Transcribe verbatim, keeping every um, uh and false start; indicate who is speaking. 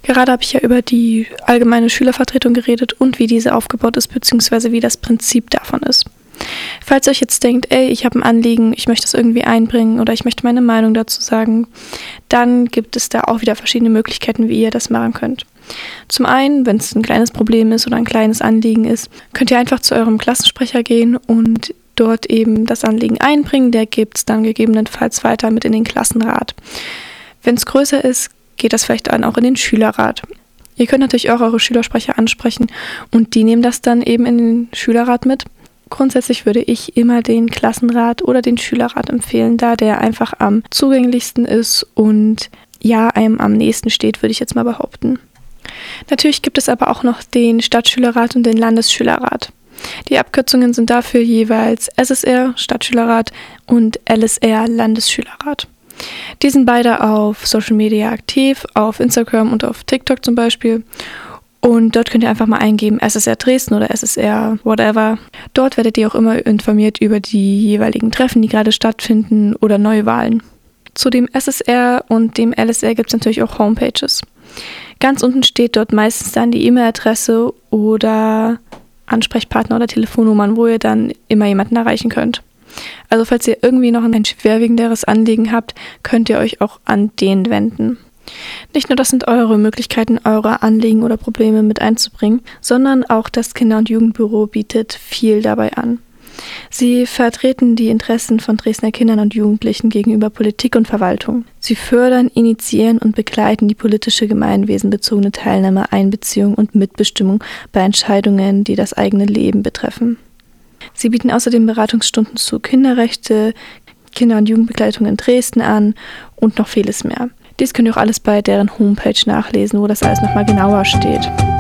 Speaker 1: Gerade habe ich ja über die allgemeine Schülervertretung geredet und wie diese aufgebaut ist, beziehungsweise wie das Prinzip davon ist. Falls ihr euch jetzt denkt, ey, ich habe ein Anliegen, ich möchte es irgendwie einbringen oder ich möchte meine Meinung dazu sagen, dann gibt es da auch wieder verschiedene Möglichkeiten, wie ihr das machen könnt. Zum einen, wenn es ein kleines Problem ist oder ein kleines Anliegen ist, könnt ihr einfach zu eurem Klassensprecher gehen und dort eben das Anliegen einbringen. Der gibt es dann gegebenenfalls weiter mit in den Klassenrat. Wenn es größer ist, geht das vielleicht dann auch in den Schülerrat. Ihr könnt natürlich auch eure Schülersprecher ansprechen und die nehmen das dann eben in den Schülerrat mit. Grundsätzlich würde ich immer den Klassenrat oder den Schülerrat empfehlen, da der einfach am zugänglichsten ist und ja, einem am nächsten steht, würde ich jetzt mal behaupten. Natürlich gibt es aber auch noch den Stadtschülerrat und den Landesschülerrat. Die Abkürzungen sind dafür jeweils S S R, Stadtschülerrat, und L S R, Landesschülerrat. Die sind beide auf Social Media aktiv, auf Instagram und auf TikTok zum Beispiel. Und dort könnt ihr einfach mal eingeben S S R Dresden oder S S R whatever. Dort werdet ihr auch immer informiert über die jeweiligen Treffen, die gerade stattfinden oder Neuwahlen. Zu dem S S R und dem L S R gibt es natürlich auch Homepages. Ganz unten steht dort meistens dann die E-Mail-Adresse oder Ansprechpartner oder Telefonnummern, wo ihr dann immer jemanden erreichen könnt. Also falls ihr irgendwie noch ein schwerwiegenderes Anliegen habt, könnt ihr euch auch an den wenden. Nicht nur das sind eure Möglichkeiten, eure Anliegen oder Probleme mit einzubringen, sondern auch das Kinder- und Jugendbüro bietet viel dabei an. Sie vertreten die Interessen von Dresdner Kindern und Jugendlichen gegenüber Politik und Verwaltung. Sie fördern, initiieren und begleiten die politische gemeinwesenbezogene Teilnahme, Einbeziehung und Mitbestimmung bei Entscheidungen, die das eigene Leben betreffen. Sie bieten außerdem Beratungsstunden zu Kinderrechte, Kinder- und Jugendbegleitung in Dresden an und noch vieles mehr. Dies könnt ihr auch alles bei deren Homepage nachlesen, wo das alles nochmal genauer steht.